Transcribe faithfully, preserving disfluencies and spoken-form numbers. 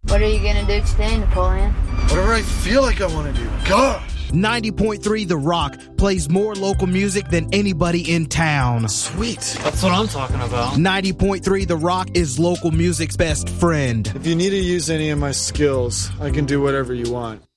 What are you gonna do today, Napoleon? Whatever I feel like I want to do. Gosh! ninety point three The Rock plays more local music than anybody in town. Sweet. That's what I'm talking about. ninety point three The Rock is local music's best friend. If you need to use any of my skills, I can do whatever you want.